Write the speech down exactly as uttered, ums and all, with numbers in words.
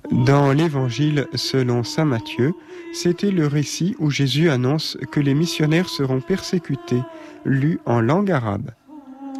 Dans l'Évangile selon saint Matthieu, c'était le récit où Jésus annonce que les missionnaires seront persécutés, lu en langue arabe.